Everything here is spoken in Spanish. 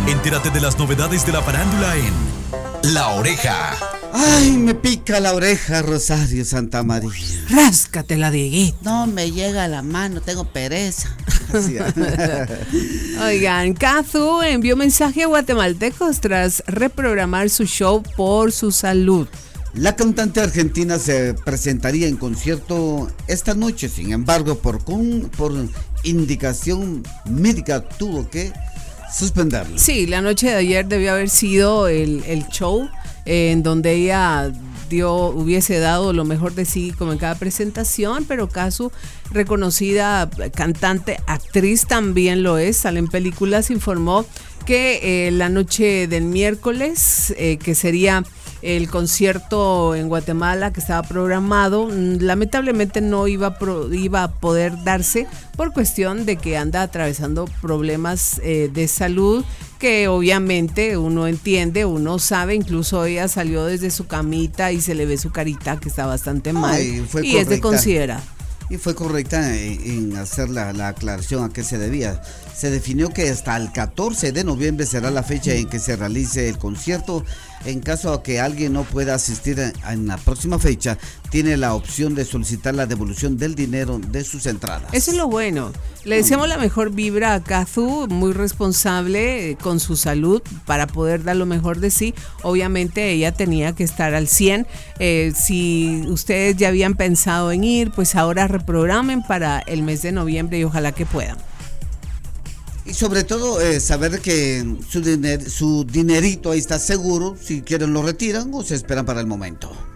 Entérate de las novedades de la farándula en La Oreja. Ay, me pica la oreja, Rosario Santamaría. Ráscatela, Dieguito. No me llega a la mano, tengo pereza. Oigan, Cazzu envió mensaje a guatemaltecos tras reprogramar su show por su salud. La cantante argentina se presentaría en concierto esta noche, sin embargo, por indicación médica tuvo que suspenderlo. Sí, la noche de ayer debió haber sido el show en donde ella hubiese dado lo mejor de sí como en cada presentación, pero Cazzu, reconocida cantante, actriz también lo es, sale en películas, informó que la noche del miércoles, que sería el concierto en Guatemala que estaba programado, lamentablemente no iba a poder darse por cuestión de que anda atravesando problemas de salud que obviamente uno entiende, uno sabe, incluso ella salió desde su camita y se le ve su carita que está bastante mal y es de considerar. Y fue correcta en hacer la aclaración a qué se debía. Se definió que hasta el 14 de noviembre será la fecha en que se realice el concierto. En caso de que alguien no pueda asistir en la próxima fecha, tiene la opción de solicitar la devolución del dinero de sus entradas. Eso es lo bueno. Le deseamos la mejor vibra a Cazzu, muy responsable con su salud para poder dar lo mejor de sí. Obviamente ella tenía que estar al 100. Si ustedes ya habían pensado en ir, pues ahora reprogramen para el mes de noviembre y ojalá que puedan. Y sobre todo saber que su dinerito ahí está seguro, si quieren lo retiran o se esperan para el momento.